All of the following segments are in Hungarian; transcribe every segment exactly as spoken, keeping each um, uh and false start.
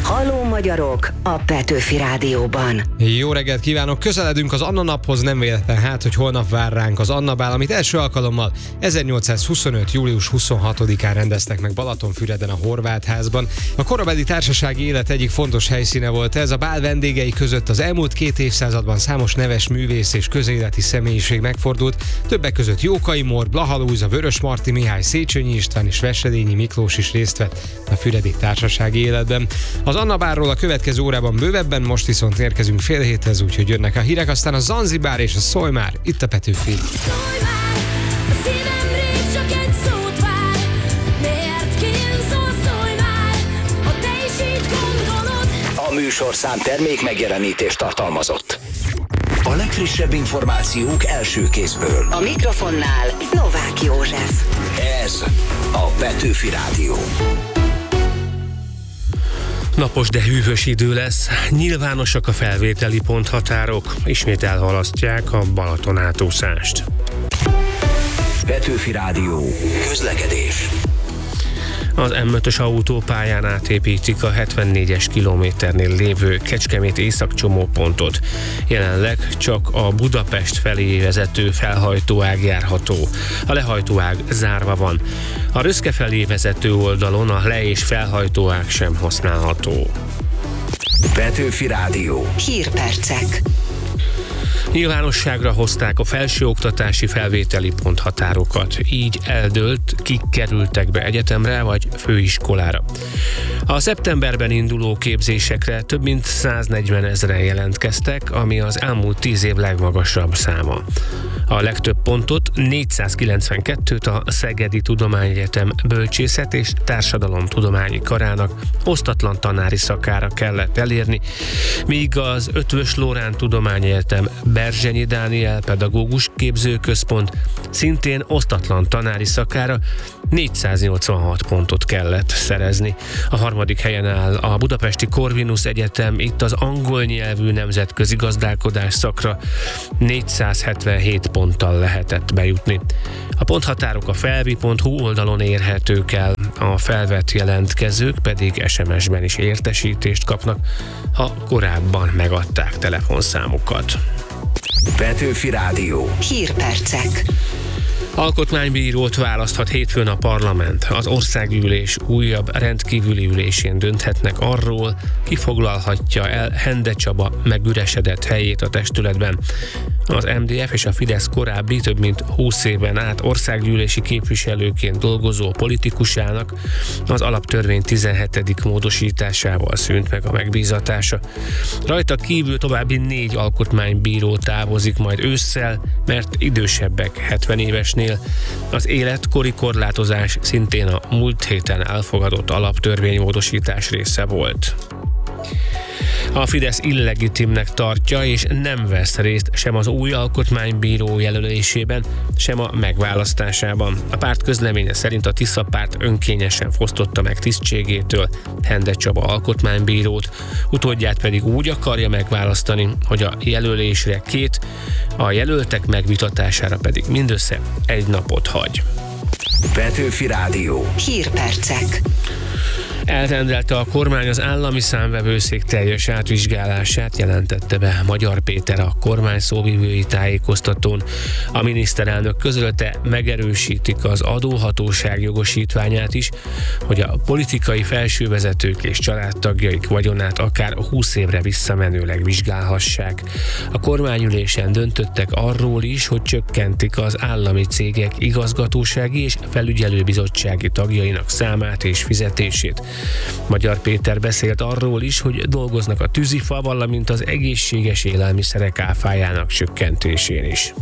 Halló magyarok a Petőfi Rádióban. Jó reggelt kívánok! Közeledünk az Anna naphoz, nem véletlen hát, hogy holnap vár ránk az Anna bál, amit első alkalommal ezernyolcszázhuszonöt. július huszonhatodikán rendeztek meg Balatonfüreden a Horváth házban. A korabeli társasági élet egyik fontos helyszíne volt ez. A bál vendégei között az elmúlt két évszázadban számos neves művész és közéleti személyiség megfordult, többek között Jókai Mór, Blaha Lujza, Vörösmarty Mihály, Széchenyi István és Wesselényi Miklós is részt vett a füredi társasági életben. Az Anna bálról a következő órában bővebben, most viszont érkezünk fél héthez, úgyhogy jönnek a hírek, aztán a Zanzibár és a Szólj már, itt a Petőfi. A műsorszám termék megjelenítést tartalmazott. A legfrissebb információk első kézből. A mikrofonnál Novák József. Ez a Petőfi Rádió. Napos, de hűvös idő lesz. Nyilvánosak a felvételi ponthatárok. Ismét elhalasztják a Balaton átúszást. Petőfi Rádió. Közlekedés. Az em ötös autópályán átépítik a hetvennégyes kilométernél lévő Kecskemét északcsomópontot. Jelenleg csak a Budapest felé vezető felhajtóág járható. A lehajtóág zárva van. A Röszke felé vezető oldalon a le- és felhajtóág sem használható. Petőfi Rádió. Hírpercek. Nyilvánosságra hozták a felsőoktatási felvételi ponthatárokat, így eldőlt, kik kerültek be egyetemre vagy főiskolára. A szeptemberben induló képzésekre több mint száznegyven ezren jelentkeztek, ami az elmúlt tíz év legmagasabb száma. A legtöbb pontot, négyszázkilencvenkettőt a Szegedi Tudományegyetem Bölcsészet és Társadalomtudományi Karának osztatlan tanári szakára kellett elérni, míg az Ötvös Loránd Tudományegyetem Berzsenyi Dániel Pedagógus Képzőközpont szintén osztatlan tanári szakára négyszáznyolcvanhat pontot kellett szerezni. A harmadik helyen áll a Budapesti Corvinus Egyetem, itt az angol nyelvű nemzetközi gazdálkodás szakra négyszázhetvenhét ponttal lehetett bejutni. A ponthatárok a felvi pont hu oldalon érhetők el, a felvett jelentkezők pedig es em es-ben is értesítést kapnak, ha korábban megadták telefonszámukat. Petőfi Rádió. Hírpercek. Alkotmánybírót választhat hétfőn a parlament. Az országgyűlés újabb rendkívüli ülésén dönthetnek arról, ki foglalhatja el Hende Csaba megüresedett helyét a testületben. Az em dé ef és a Fidesz korábbi több mint húsz éven át országgyűlési képviselőként dolgozó politikusának az alaptörvény tizenhetedik módosításával szűnt meg a megbízatása. Rajta kívül további négy alkotmánybíró távozik majd ősszel, mert idősebbek hetven évesnél. Az életkori korlátozás szintén a múlt héten elfogadott alaptörvénymódosítás része volt. A Fidesz illegitimnek tartja és nem vesz részt sem az új alkotmánybíró jelölésében, sem a megválasztásában. A párt közleménye szerint a Tisza párt önkényesen fosztotta meg tisztségétől Hende Csaba alkotmánybírót, utódját pedig úgy akarja megválasztani, hogy a jelölésre két, a jelöltek megvitatására pedig mindössze egy napot hagy. Petőfi Rádió. Hírpercek. Elrendelte a kormány az állami számvevőszék teljes átvizsgálását, jelentette be Magyar Péter a kormány szóvivői tájékoztatón. A miniszterelnök közölte, megerősítik az adóhatóság jogosítványát is, hogy a politikai felsővezetők és családtagjaik vagyonát akár húsz évre visszamenőleg vizsgálhassák. A kormányülésen döntöttek arról is, hogy csökkentik az állami cégek igazgatósági és felügyelőbizottsági tagjainak számát és fizetését. Magyar Péter beszélt arról is, hogy dolgoznak a tűzifa, valamint az egészséges élelmiszerek áfájának csökkentésén is.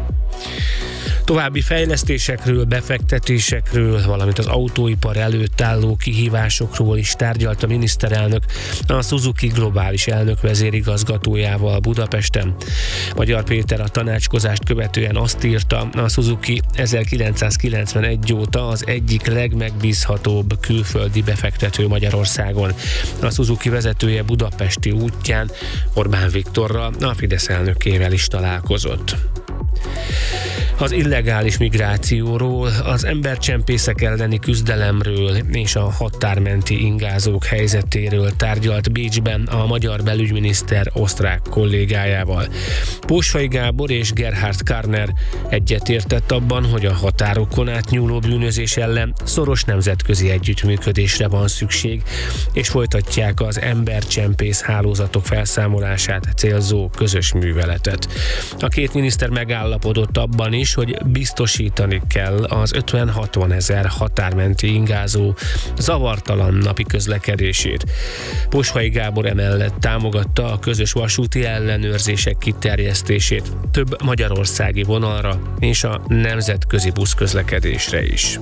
További fejlesztésekről, befektetésekről, valamint az autóipar előtt álló kihívásokról is tárgyalt a miniszterelnök a Suzuki globális elnök vezérigazgatójával Budapesten. Magyar Péter a tanácskozást követően azt írta, a Suzuki ezerkilencszázkilencvenegy óta az egyik legmegbízhatóbb külföldi befektető Magyarországon. A Suzuki vezetője budapesti útján Orbán Viktorral, a Fidesz elnökével is találkozott. Az illegális migrációról, az embercsempészek elleni küzdelemről és a határmenti ingázók helyzetéről tárgyalt Bécsben a magyar belügyminiszter osztrák kollégájával. Pósfai Gábor és Gerhard Karner egyetértett abban, hogy a határokon átnyúló bűnözés ellen szoros nemzetközi együttműködésre van szükség, és folytatják az embercsempész hálózatok felszámolását célzó közös műveletet. A két miniszter megállapodott abban is, hogy biztosítani kell az ötven-hatvan ezer határmenti ingázó zavartalan napi közlekedését. Pósfai Gábor emellett támogatta a közös vasúti ellenőrzések kiterjesztését több magyarországi vonalra és a nemzetközi buszközlekedésre is.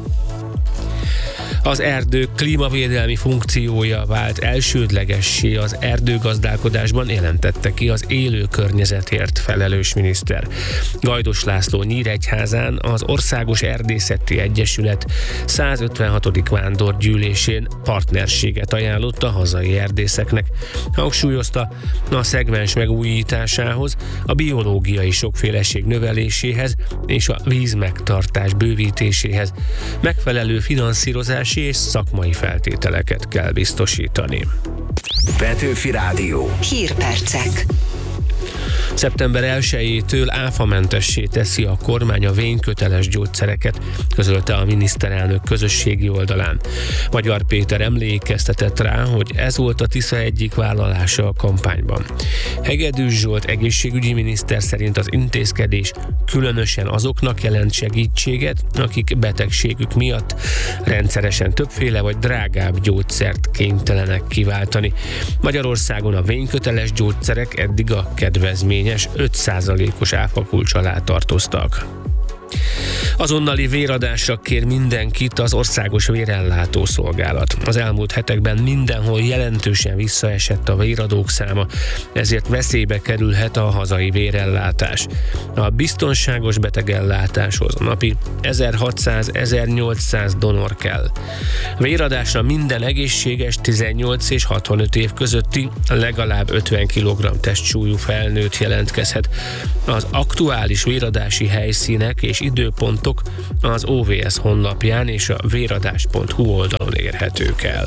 Az erdő klímavédelmi funkciója vált elsődlegessé az erdőgazdálkodásban, jelentette ki az élő környezetért felelős miniszter. Gajdos László Nyíregyházán az Országos Erdészeti Egyesület százötvenhatodik vándorgyűlésén partnerséget ajánlott a hazai erdészeknek. Hangsúlyozta, a szegmens megújításához, a biológiai sokféleség növeléséhez és a vízmegtartás bővítéséhez megfelelő finanszírozás és szakmai feltételeket kell biztosítani. Petőfi Rádió. Hírpercek. szeptember elsejétől áfamentessé teszi a kormány a vényköteles gyógyszereket, közölte a miniszterelnök közösségi oldalán. Magyar Péter emlékeztetett rá, hogy ez volt a Tisza egyik vállalása a kampányban. Hegedűs Zsolt egészségügyi miniszter szerint az intézkedés különösen azoknak jelent segítséget, akik betegségük miatt rendszeresen többféle vagy drágább gyógyszert kénytelenek kiváltani. Magyarországon a vényköteles gyógyszerek eddig a kedvezményes öt százalékos áfakulcs alá tartoztak. Azonnali véradásra kér mindenkit az Országos Vérellátó Szolgálat. Az elmúlt hetekben mindenhol jelentősen visszaesett a véradók száma, ezért veszélybe kerülhet a hazai vérellátás. A biztonságos betegellátáshoz napi ezerhatszáz-ezernyolcszáz donor kell. Véradásra minden egészséges tizennyolc és hatvanöt év közötti legalább ötven kilogramm testsúlyú felnőtt jelentkezhet. Az aktuális véradási helyszínek és időpontok az o vé es honlapján és a véradás pont hu oldalon érhetők el.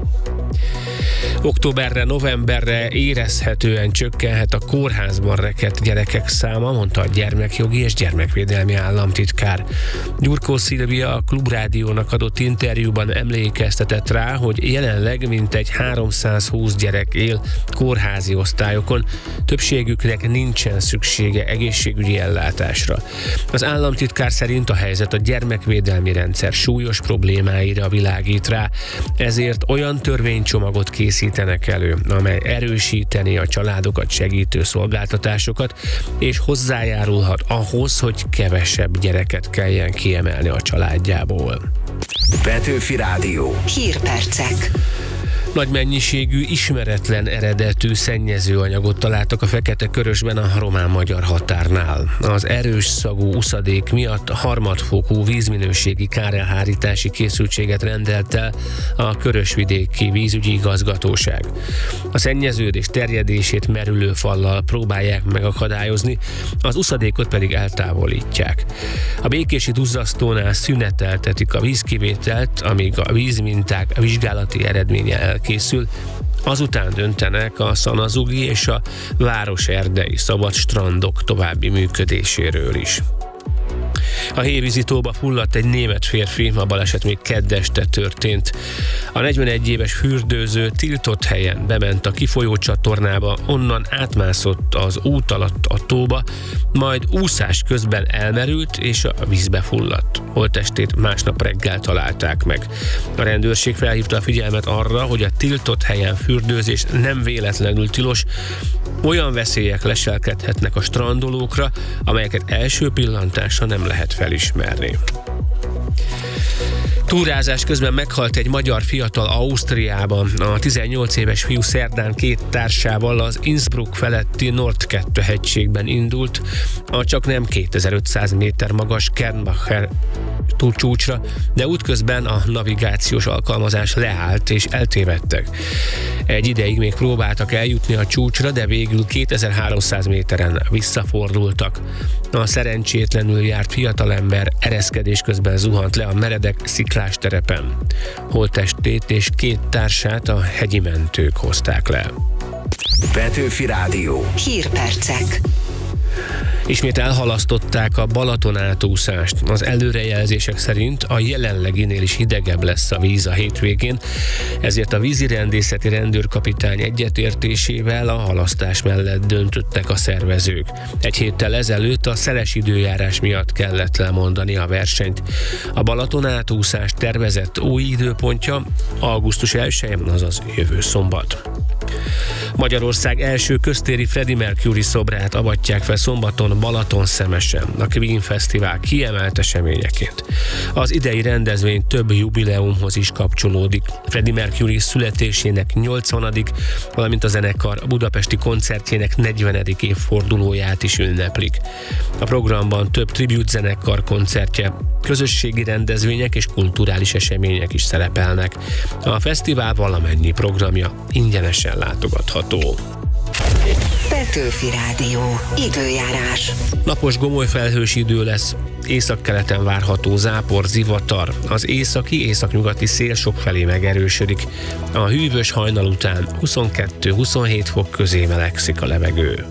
Októberre, novemberre érezhetően csökkenhet a kórházban rekedt gyerekek száma, mondta a gyermekjogi és gyermekvédelmi államtitkár. Gyurkó Szilvia a Klubrádiónak adott interjúban emlékeztetett rá, hogy jelenleg mintegy háromszázhúsz gyerek él kórházi osztályokon, többségüknek nincsen szüksége egészségügyi ellátásra. Az államtitkár szerint a helyzet a gyermekvédelmi rendszer súlyos problémáira világít rá, ezért olyan törvénycsomagot készítenek elő, amely erősíteni a családokat segítő szolgáltatásokat, és hozzájárulhat ahhoz, hogy kevesebb gyereket kelljen kiemelni a családjából. Petőfi Rádió. Hírpercek. Nagy mennyiségű, ismeretlen eredetű szennyezőanyagot találtak a Fekete-Körösben a román-magyar határnál. Az erős szagú uszadék miatt harmadfokú vízminőségi kárelhárítási készültséget rendelt el a Körösvidéki Vízügyi Igazgatóság. A szennyeződés terjedését merülő fallal próbálják megakadályozni, az uszadékot pedig eltávolítják. A békési duzzasztónál szüneteltetik a vízkivételt, amíg a vízminták vizsgálati eredménye el készül, azután döntenek a szanazugi és a városerdei szabad strandok további működéséről is. A Hévízi tóba fulladt egy német férfi, a baleset még kedd este történt. A negyvenegy éves fürdőző tiltott helyen bement a kifolyó csatornába, onnan átmászott az út alatt a tóba, majd úszás közben elmerült és a vízbe fulladt. Holttestét másnap reggel találták meg. A rendőrség felhívta a figyelmet arra, hogy a tiltott helyen fürdőzés nem véletlenül tilos, olyan veszélyek leselkedhetnek a strandolókra, amelyeket első pillantásra nem lehet felismerni. Túrázás közben meghalt egy magyar fiatal Ausztriában. A tizennyolc éves fiú szerdán két társával az Innsbruck feletti Nord kettő hegységben indult, a csaknem kétezer-ötszáz méter magas Kernbacher túlcsúcsra, de útközben a navigációs alkalmazás leállt és eltévedtek. Egy ideig még próbáltak eljutni a csúcsra, de végül kétezer-háromszáz méteren visszafordultak. A szerencsétlenül járt fiatalember ereszkedés közben zuhant le a meredek sziklás terepen. Holttestét és két társát a hegyi mentők hozták le. Petőfi Rádió. Hírpercek. Ismét elhalasztották a Balaton átúszást. Az előrejelzések szerint a jelenleginél is hidegebb lesz a víz a hétvégén, ezért a vízirendészeti rendőrkapitány egyetértésével a halasztás mellett döntöttek a szervezők. Egy héttel ezelőtt a szeles időjárás miatt kellett lemondani a versenyt. A Balaton átúszás tervezett új időpontja augusztus elseje, azaz jövő szombat. Magyarország első köztéri Freddie Mercury szobrát avatják fel szombaton Balatonszemesen, a Queen Fesztivál kiemelt eseményeként. Az idei rendezvény több jubileumhoz is kapcsolódik. Freddie Mercury születésének nyolcvanadik, valamint a zenekar budapesti koncertjének negyvenedik évfordulóját is ünneplik. A programban több tribute zenekar koncertje, közösségi rendezvények és kulturális események is szerepelnek. A fesztivál valamennyi programja ingyenesen látogatható. Petőfi Rádió. Időjárás. Napos gomoly felhős idő lesz, északkeleten várható zápor, zivatar. Az északi, északnyugati szél sokfelé megerősödik. A hűvös hajnal után huszonkettő-huszonhét fok közé melegszik a levegő.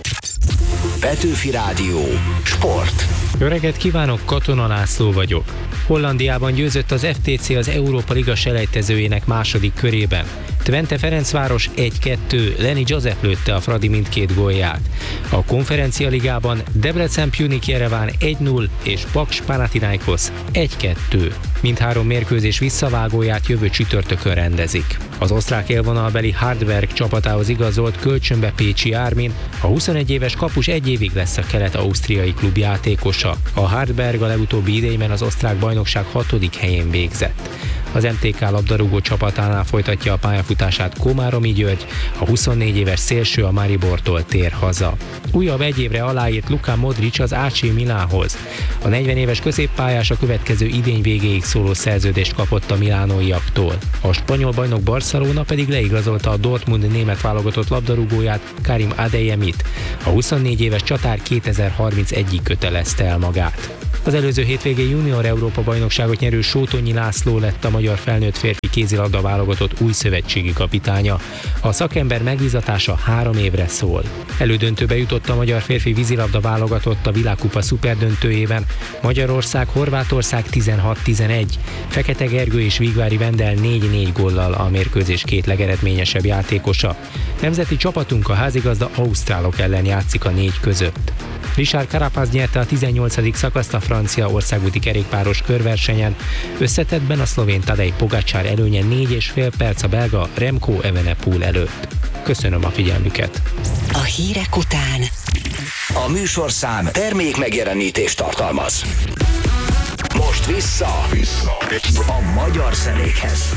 Petőfi Rádió. Sport. Jó reggelt kívánok, Katona László vagyok. Hollandiában győzött az ef té cé az Európa Liga selejtezőjének második körében. Twente Ferencváros egy-kettő, Lenny Joseph lőtte a Fradi mindkét gólját. A Konferencia Ligában Debrecen Pjunik Jereván egy null és Paks Panathinaikos egy-kettő. Mindhárom mérkőzés visszavágóját jövő csütörtökön rendezik. Az osztrák élvonalbeli Hardberg csapatához igazolt kölcsönbe Pécsi Ármin, a huszonegy éves kapus egy évig lesz a kelet-ausztriai klub játékosa. A Hardberg a legutóbbi idejében az osztrák bajnokság hatodik helyén végzett. Az em té ká labdarúgó csapatánál folytatja a pályafutását Komáromi György, a huszonnégy éves szélső a Maribortól tér haza. Újabb egy évre aláírt Luka Modric az á cé Milánhoz. A negyven éves középpályás a következő idény végéig szóló szerződést kapott a milánóiaktól. A spanyol bajnok Barcelona pedig leigazolta a Dortmund német válogatott labdarúgóját, Karim Adeyemit. A huszonnégy éves csatár kétezer-harmincegyig kötelezte el magát. Az előző hétvégén junior Európa bajnokságot nyerő Sótonyi László lett a magyar felnőtt férfi kézilabda válogatott új szövetségi kapitánya. A szakember megbízatása három évre szól. Elődöntőbe jutott a magyar férfi vízilabda válogatott a világkupa szuperdöntőjében. Magyarország, Horvátország tizenhat tizenegy. Fekete Gergő és Vigvári Vendel négy négy góllal a mérkőzés két legeredményesebb játékosa. Nemzeti csapatunk a házigazda ausztrálok ellen játszik a négy között. Richard Carapaz nyerte a tizennyolcadik szakaszt a francia országúti kerékpáros körversenyen. Összetettben a szlovén Tadej Pogačar előnye négy és fél perc a belga Remco Evenepoel előtt. Köszönöm a figyelmüket! A hírek után A műsorszám termék megjelenítést tartalmaz. Most vissza, vissza a magyar zenékhez.